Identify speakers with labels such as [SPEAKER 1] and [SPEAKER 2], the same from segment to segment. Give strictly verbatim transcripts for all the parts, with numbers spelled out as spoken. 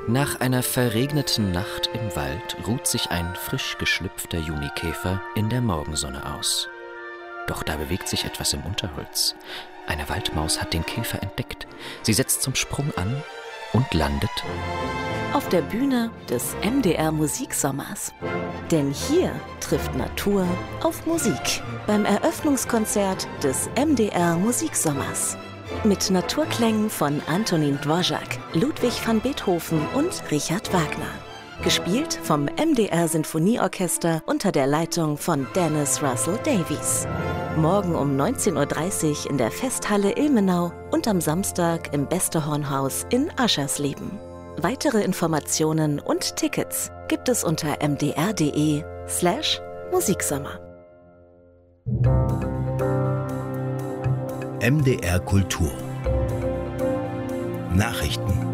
[SPEAKER 1] Nach einer verregneten Nacht im Wald ruht sich ein frisch geschlüpfter Junikäfer in der Morgensonne aus. Doch da bewegt sich etwas im Unterholz. Eine Waldmaus hat den Käfer entdeckt. Sie setzt zum Sprung an und landet
[SPEAKER 2] auf der Bühne des M D R Musiksommers. Denn hier trifft Natur auf Musik beim Eröffnungskonzert des M D R Musiksommers. Mit Naturklängen von Antonín Dvořák, Ludwig van Beethoven und Richard Wagner. Gespielt vom M D R Sinfonieorchester unter der Leitung von Dennis Russell Davies. Morgen um neunzehn Uhr dreißig in der Festhalle Ilmenau und am Samstag im Beste-Hornhaus in Aschersleben. Weitere Informationen und Tickets gibt es unter mdr.de slash Musiksommer.
[SPEAKER 3] M D R Kultur Nachrichten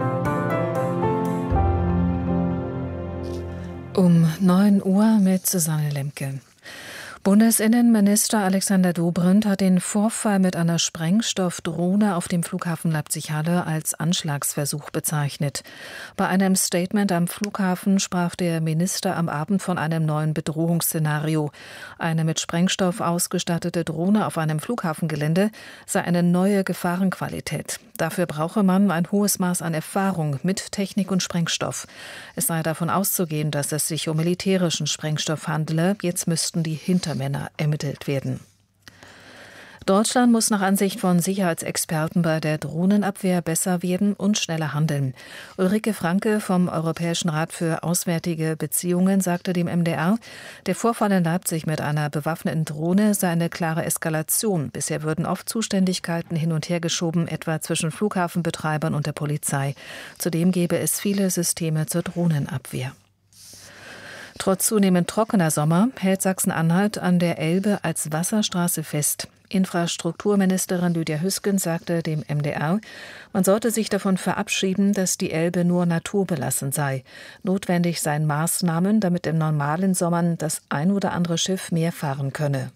[SPEAKER 4] Um neun Uhr mit Susanne Lemke. Bundesinnenminister Alexander Dobrindt hat den Vorfall mit einer Sprengstoffdrohne auf dem Flughafen Leipzig-Halle als Anschlagsversuch bezeichnet. Bei einem Statement am Flughafen sprach der Minister am Abend von einem neuen Bedrohungsszenario. Eine mit Sprengstoff ausgestattete Drohne auf einem Flughafengelände sei eine neue Gefahrenqualität. Dafür brauche man ein hohes Maß an Erfahrung mit Technik und Sprengstoff. Es sei davon auszugehen, dass es sich um militärischen Sprengstoff handele. Jetzt müssten die Hintermänner ermittelt werden. Deutschland muss nach Ansicht von Sicherheitsexperten bei der Drohnenabwehr besser werden und schneller handeln. Ulrike Franke vom Europäischen Rat für Auswärtige Beziehungen sagte dem M D R, der Vorfall in Leipzig mit einer bewaffneten Drohne sei eine klare Eskalation. Bisher würden oft Zuständigkeiten hin und her geschoben, etwa zwischen Flughafenbetreibern und der Polizei. Zudem gäbe es viele Systeme zur Drohnenabwehr. Trotz zunehmend trockener Sommer hält Sachsen-Anhalt an der Elbe als Wasserstraße fest. Infrastrukturministerin Lydia Hüskens sagte dem M D R, man sollte sich davon verabschieden, dass die Elbe nur naturbelassen sei. Notwendig seien Maßnahmen, damit im normalen Sommern das ein oder andere Schiff mehr fahren könne.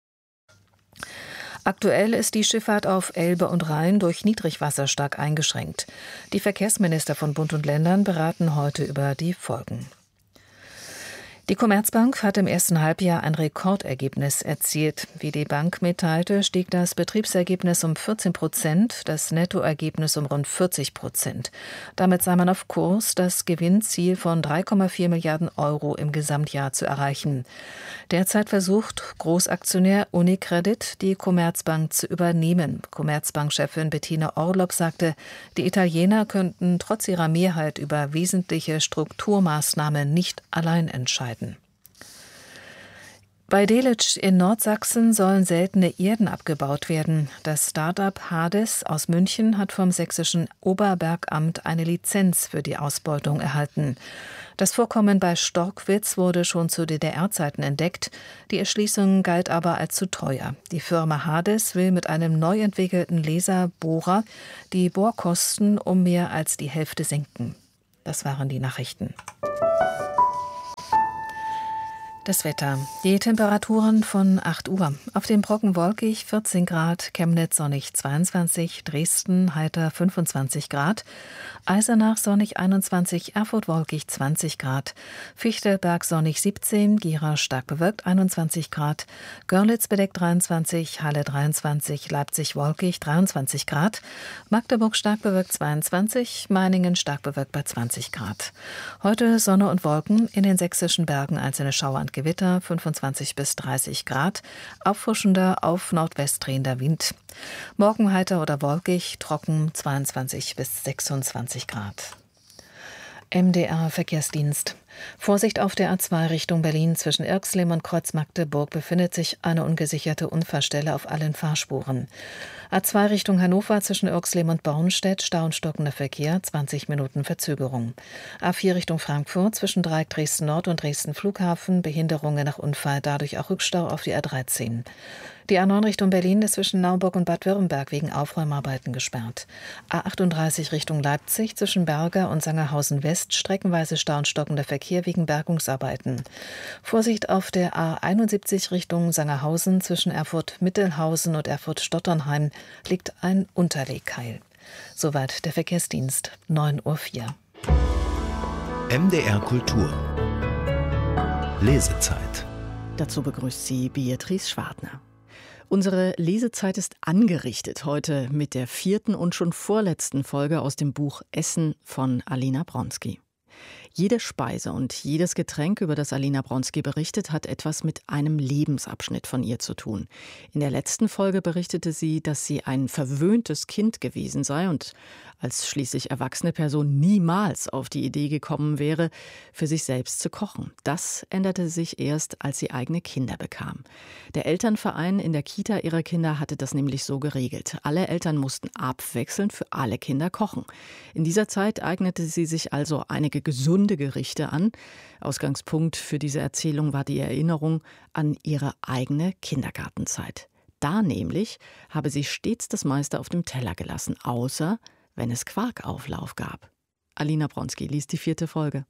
[SPEAKER 4] Aktuell ist die Schifffahrt auf Elbe und Rhein durch Niedrigwasser stark eingeschränkt. Die Verkehrsminister von Bund und Ländern beraten heute über die Folgen. Die Commerzbank hat im ersten Halbjahr ein Rekordergebnis erzielt. Wie die Bank mitteilte, stieg das Betriebsergebnis um vierzehn Prozent, das Nettoergebnis um rund vierzig Prozent. Damit sei man auf Kurs, das Gewinnziel von drei Komma vier Milliarden Euro im Gesamtjahr zu erreichen. Derzeit versucht Großaktionär Unicredit, die Commerzbank zu übernehmen. Commerzbank-Chefin Bettina Orlopp sagte, die Italiener könnten trotz ihrer Mehrheit über wesentliche Strukturmaßnahmen nicht allein entscheiden. Bei Delitzsch in Nordsachsen sollen seltene Erden abgebaut werden. Das Start-up Hades aus München hat vom sächsischen Oberbergamt eine Lizenz für die Ausbeutung erhalten. Das Vorkommen bei Storkwitz wurde schon zu D D R-Zeiten entdeckt. Die Erschließung galt aber als zu teuer. Die Firma Hades will mit einem neu entwickelten Laserbohrer die Bohrkosten um mehr als die Hälfte senken. Das waren die Nachrichten. Das Wetter. Die Temperaturen von acht Uhr. Auf dem Brocken wolkig vierzehn Grad, Chemnitz sonnig zweiundzwanzig, Dresden heiter fünfundzwanzig Grad, Eisenach sonnig einundzwanzig, Erfurt wolkig zwanzig Grad, Fichtelberg sonnig siebzehn, Gera stark bewölkt einundzwanzig Grad, Görlitz bedeckt dreiundzwanzig, Halle dreiundzwanzig, Leipzig wolkig dreiundzwanzig Grad, Magdeburg stark bewölkt zweiundzwanzig, Meiningen stark bewölkt bei zwanzig Grad. Heute Sonne und Wolken, in den sächsischen Bergen einzelne Schauer und Gewitter, fünfundzwanzig bis dreißig Grad, auffrischender auf Nordwest drehender Wind. Morgen heiter oder wolkig, trocken, zweiundzwanzig bis sechsundzwanzig Grad. M D R Verkehrsdienst. Vorsicht auf der A zwei Richtung Berlin zwischen Irxleben und Kreuz Magdeburg befindet sich eine ungesicherte Unfallstelle auf allen Fahrspuren. A zwei Richtung Hannover zwischen Irxleben und Bornstedt, Stau und stockender Verkehr, zwanzig Minuten Verzögerung. A vier Richtung Frankfurt zwischen Dreieck Dresden Nord und Dresden Flughafen, Behinderungen nach Unfall, dadurch auch Rückstau auf die A dreizehn. Die A neun Richtung Berlin ist zwischen Naumburg und Bad Württemberg wegen Aufräumarbeiten gesperrt. A achtunddreißig Richtung Leipzig zwischen Berger und Sangerhausen West, streckenweise Stau und stockender Verkehr wegen Bergungsarbeiten. Vorsicht auf der A einundsiebzig Richtung Sangerhausen zwischen Erfurt-Mittelhausen und Erfurt-Stotternheim liegt ein Unterlegkeil. Soweit der Verkehrsdienst, neun Uhr vier.
[SPEAKER 3] M D R Kultur Lesezeit.
[SPEAKER 5] Dazu begrüßt sie Beatrice Schwartner. Unsere Lesezeit ist angerichtet heute mit der vierten und schon vorletzten Folge aus dem Buch Essen von Alina Bronski. Jede Speise und jedes Getränk, über das Alina Bronski berichtet, hat etwas mit einem Lebensabschnitt von ihr zu tun. In der letzten Folge berichtete sie, dass sie ein verwöhntes Kind gewesen sei und als schließlich erwachsene Person niemals auf die Idee gekommen wäre, für sich selbst zu kochen. Das änderte sich erst, als sie eigene Kinder bekam. Der Elternverein in der Kita ihrer Kinder hatte das nämlich so geregelt. Alle Eltern mussten abwechselnd für alle Kinder kochen. In dieser Zeit eignete sie sich also einige gesunde Gerichte an. Ausgangspunkt für diese Erzählung war die Erinnerung an ihre eigene Kindergartenzeit. Da nämlich habe sie stets das meiste auf dem Teller gelassen, außer wenn es Quarkauflauf gab. Alina Bronski liest die vierte Folge.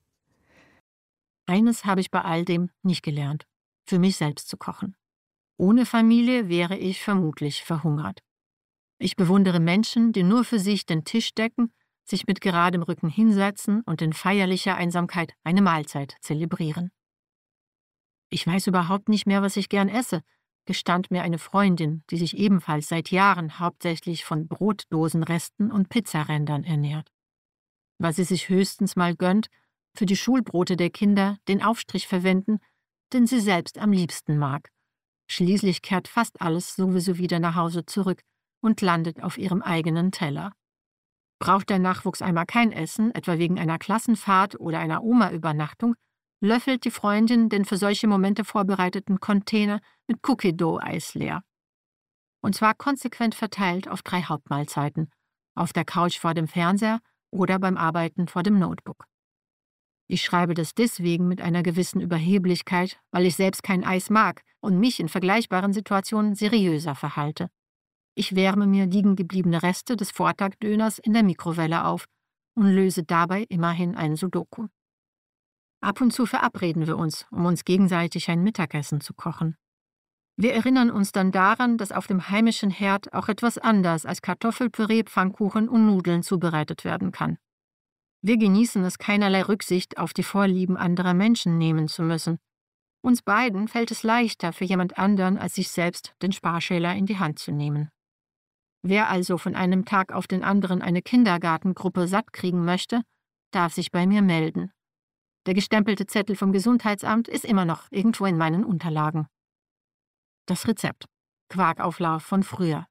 [SPEAKER 6] Eines habe ich bei all dem nicht gelernt: für mich selbst zu kochen. Ohne Familie wäre ich vermutlich verhungert. Ich bewundere Menschen, die nur für sich den Tisch decken, sich mit geradem Rücken hinsetzen und in feierlicher Einsamkeit eine Mahlzeit zelebrieren. Ich weiß überhaupt nicht mehr, was ich gern esse, gestand mir eine Freundin, die sich ebenfalls seit Jahren hauptsächlich von Brotdosenresten und Pizzarändern ernährt. Was sie sich höchstens mal gönnt, für die Schulbrote der Kinder den Aufstrich verwenden, den sie selbst am liebsten mag. Schließlich kehrt fast alles sowieso wieder nach Hause zurück und landet auf ihrem eigenen Teller. Braucht der Nachwuchs einmal kein Essen, etwa wegen einer Klassenfahrt oder einer Oma-Übernachtung, löffelt die Freundin den für solche Momente vorbereiteten Container mit Cookie-Dough-Eis leer. Und zwar konsequent verteilt auf drei Hauptmahlzeiten, auf der Couch vor dem Fernseher oder beim Arbeiten vor dem Notebook. Ich schreibe das deswegen mit einer gewissen Überheblichkeit, weil ich selbst kein Eis mag und mich in vergleichbaren Situationen seriöser verhalte. Ich wärme mir liegen gebliebene Reste des Vortagdöners in der Mikrowelle auf und löse dabei immerhin ein Sudoku. Ab und zu verabreden wir uns, um uns gegenseitig ein Mittagessen zu kochen. Wir erinnern uns dann daran, dass auf dem heimischen Herd auch etwas anders als Kartoffelpüree, Pfannkuchen und Nudeln zubereitet werden kann. Wir genießen es, keinerlei Rücksicht auf die Vorlieben anderer Menschen nehmen zu müssen. Uns beiden fällt es leichter, für jemand anderen als sich selbst den Sparschäler in die Hand zu nehmen. Wer also von einem Tag auf den anderen eine Kindergartengruppe satt kriegen möchte, darf sich bei mir melden. Der gestempelte Zettel vom Gesundheitsamt ist immer noch irgendwo in meinen Unterlagen. Das Rezept: Quarkauflauf von früher.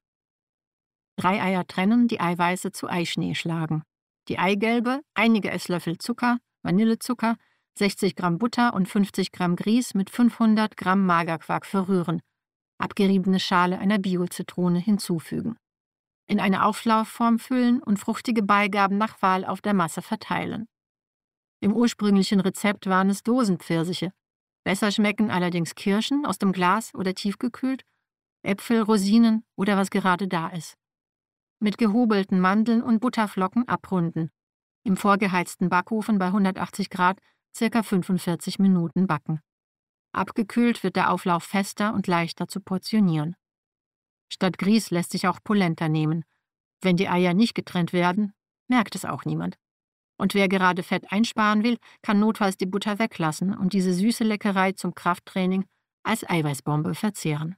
[SPEAKER 6] Drei Eier trennen, die Eiweiße zu Eischnee schlagen. Die Eigelbe, einige Esslöffel Zucker, Vanillezucker, sechzig Gramm Butter und fünfzig Gramm Grieß mit fünfhundert Gramm Magerquark verrühren. Abgeriebene Schale einer Bio-Zitrone hinzufügen. In eine Auflaufform füllen und fruchtige Beigaben nach Wahl auf der Masse verteilen. Im ursprünglichen Rezept waren es Dosenpfirsiche. Besser schmecken allerdings Kirschen aus dem Glas oder tiefgekühlt, Äpfel, Rosinen oder was gerade da ist. Mit gehobelten Mandeln und Butterflocken abrunden. Im vorgeheizten Backofen bei hundertachtzig Grad ca. fünfundvierzig Minuten backen. Abgekühlt wird der Auflauf fester und leichter zu portionieren. Statt Grieß lässt sich auch Polenta nehmen. Wenn die Eier nicht getrennt werden, merkt es auch niemand. Und wer gerade Fett einsparen will, kann notfalls die Butter weglassen und diese süße Leckerei zum Krafttraining als Eiweißbombe verzehren.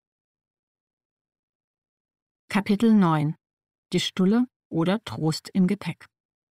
[SPEAKER 6] Kapitel neun: Die Stulle oder Trost im Gepäck.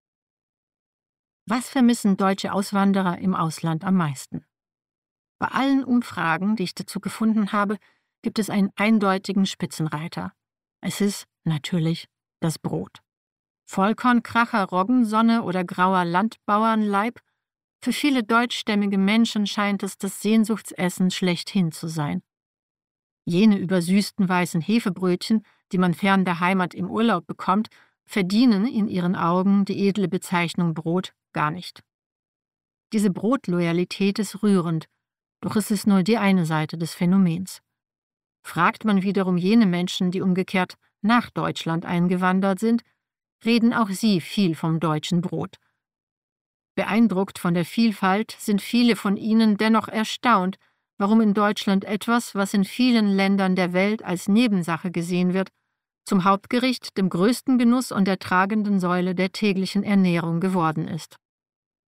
[SPEAKER 6] Was vermissen deutsche Auswanderer im Ausland am meisten? Bei allen Umfragen, die ich dazu gefunden habe, gibt es einen eindeutigen Spitzenreiter. Es ist natürlich das Brot. Vollkornkracher, Roggensonne oder grauer Landbauernleib? Für viele deutschstämmige Menschen scheint es das Sehnsuchtsessen schlechthin zu sein. Jene übersüßten weißen Hefebrötchen, die man fern der Heimat im Urlaub bekommt, verdienen in ihren Augen die edle Bezeichnung Brot gar nicht. Diese Brotloyalität ist rührend, doch es ist nur die eine Seite des Phänomens. Fragt man wiederum jene Menschen, die umgekehrt nach Deutschland eingewandert sind, reden auch sie viel vom deutschen Brot. Beeindruckt von der Vielfalt sind viele von ihnen dennoch erstaunt, warum in Deutschland etwas, was in vielen Ländern der Welt als Nebensache gesehen wird, zum Hauptgericht, dem größten Genuss und der tragenden Säule der täglichen Ernährung geworden ist.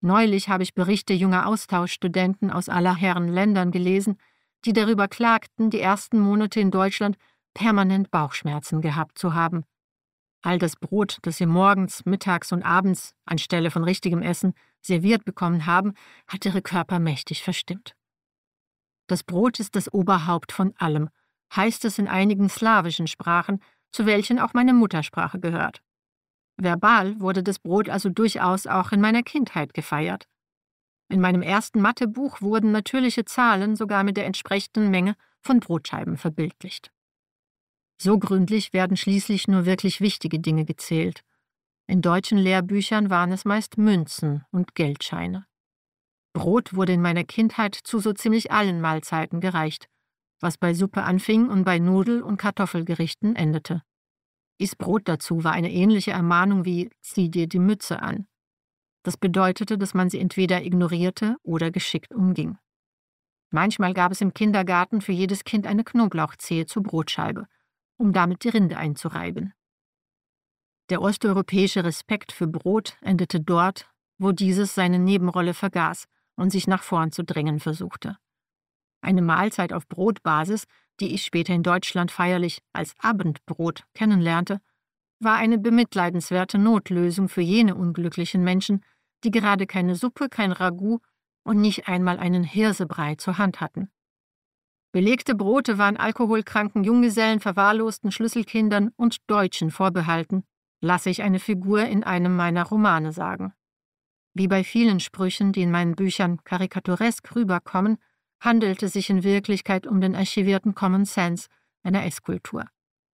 [SPEAKER 6] Neulich habe ich Berichte junger Austauschstudenten aus aller Herren Ländern gelesen, die darüber klagten, die ersten Monate in Deutschland permanent Bauchschmerzen gehabt zu haben. All das Brot, das sie morgens, mittags und abends anstelle von richtigem Essen serviert bekommen haben, hat ihre Körper mächtig verstimmt. Das Brot ist das Oberhaupt von allem, heißt es in einigen slawischen Sprachen, zu welchen auch meine Muttersprache gehört. Verbal wurde das Brot also durchaus auch in meiner Kindheit gefeiert. In meinem ersten Mathebuch wurden natürliche Zahlen sogar mit der entsprechenden Menge von Brotscheiben verbildlicht. So gründlich werden schließlich nur wirklich wichtige Dinge gezählt. In deutschen Lehrbüchern waren es meist Münzen und Geldscheine. Brot wurde in meiner Kindheit zu so ziemlich allen Mahlzeiten gereicht, was bei Suppe anfing und bei Nudel- und Kartoffelgerichten endete. Iss Brot dazu war eine ähnliche Ermahnung wie »Zieh dir die Mütze an«. Das bedeutete, dass man sie entweder ignorierte oder geschickt umging. Manchmal gab es im Kindergarten für jedes Kind eine Knoblauchzehe zur Brotscheibe, um damit die Rinde einzureiben. Der osteuropäische Respekt für Brot endete dort, wo dieses seine Nebenrolle vergaß und sich nach vorn zu drängen versuchte. Eine Mahlzeit auf Brotbasis, die ich später in Deutschland feierlich als Abendbrot kennenlernte, war eine bemitleidenswerte Notlösung für jene unglücklichen Menschen, die gerade keine Suppe, kein Ragout und nicht einmal einen Hirsebrei zur Hand hatten. Belegte Brote waren alkoholkranken Junggesellen, verwahrlosten Schlüsselkindern und Deutschen vorbehalten, lasse ich eine Figur in einem meiner Romane sagen. Wie bei vielen Sprüchen, die in meinen Büchern karikaturesk rüberkommen, handelte sich in Wirklichkeit um den archivierten Common Sense einer Esskultur.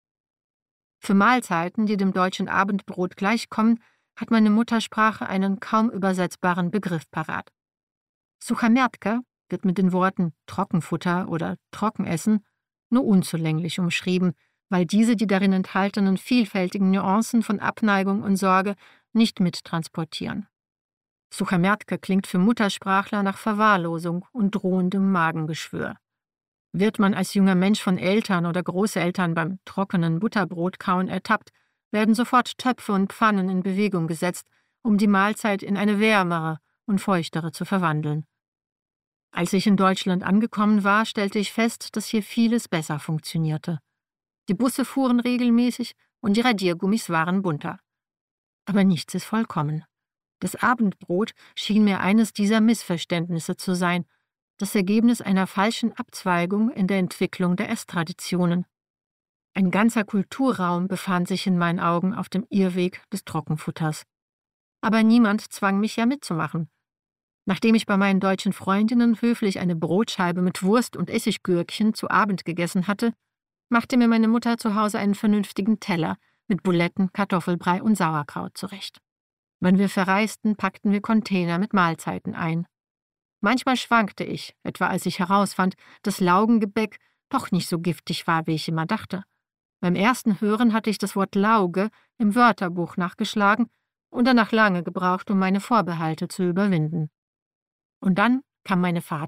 [SPEAKER 6] Für Mahlzeiten, die dem deutschen Abendbrot gleichkommen, hat meine Muttersprache einen kaum übersetzbaren Begriff parat. Suchomierka wird mit den Worten Trockenfutter oder Trockenessen nur unzulänglich umschrieben, weil diese die darin enthaltenen vielfältigen Nuancen von Abneigung und Sorge nicht mittransportieren. Suchomierka klingt für Muttersprachler nach Verwahrlosung und drohendem Magengeschwür. Wird man als junger Mensch von Eltern oder Großeltern beim trockenen Butterbrotkauen ertappt, werden sofort Töpfe und Pfannen in Bewegung gesetzt, um die Mahlzeit in eine wärmere und feuchtere zu verwandeln. Als ich in Deutschland angekommen war, stellte ich fest, dass hier vieles besser funktionierte. Die Busse fuhren regelmäßig und die Radiergummis waren bunter. Aber nichts ist vollkommen. Das Abendbrot schien mir eines dieser Missverständnisse zu sein, das Ergebnis einer falschen Abzweigung in der Entwicklung der Esstraditionen. Ein ganzer Kulturraum befand sich in meinen Augen auf dem Irrweg des Trockenfutters. Aber niemand zwang mich ja mitzumachen. Nachdem ich bei meinen deutschen Freundinnen höflich eine Brotscheibe mit Wurst und Essiggürkchen zu Abend gegessen hatte, machte mir meine Mutter zu Hause einen vernünftigen Teller mit Buletten, Kartoffelbrei und Sauerkraut zurecht. Wenn wir verreisten, packten wir Container mit Mahlzeiten ein. Manchmal schwankte ich, etwa als ich herausfand, dass Laugengebäck doch nicht so giftig war, wie ich immer dachte. Beim ersten Hören hatte ich das Wort Lauge im Wörterbuch nachgeschlagen und danach lange gebraucht, um meine Vorbehalte zu überwinden. Und dann kam meine Fahrt